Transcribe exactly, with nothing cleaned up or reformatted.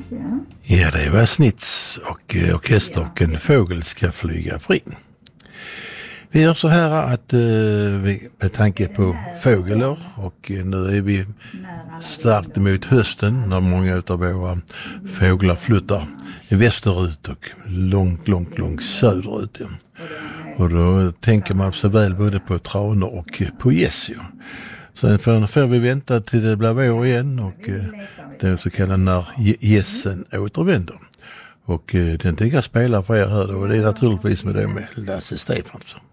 Thomas, ja. Ja, det var Snitz och eh, orkester och En fågel ska flyga fri. Vi gör så här att eh, vi, med tanke på fåglar och eh, nu är vi starkt emot hösten när många av våra fåglar flyttar västerut och långt, långt, långt söderut. Ja. Och då tänker man så väl både på tranor och på gäss. Ja. Sen får, får vi vänta till det blir vår igen och eh, det är så kallat när gässen återvänder. Och eh, den tänker jag spela för er här då, och det är naturligtvis med det med Lasse Stefansson.